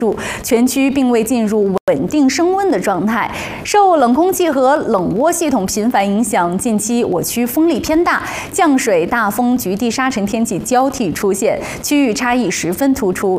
全区并未进入稳定升温的状态。受冷空气和冷涡系统频繁影响，近期我区风力偏大，降水、大风、局地沙尘天气交替出现，区域差异十分突出。